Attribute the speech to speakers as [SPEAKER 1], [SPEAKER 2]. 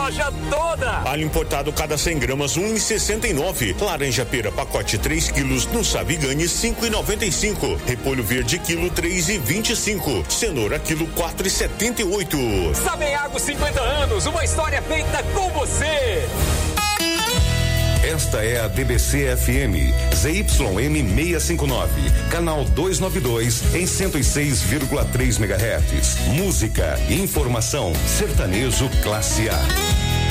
[SPEAKER 1] loja toda.
[SPEAKER 2] Alho importado cada 100 gramas 1,69. Laranja pera pacote 3 quilos no Savigani 5,95. Repolho verde quilo 3,25. Cenoura quilo 4,78.
[SPEAKER 1] Sameago 50 anos, uma história feita com você.
[SPEAKER 3] Esta é a DBC FM, ZYM 659, canal 292 em 106,3 MHz. Música e informação, sertanejo classe A.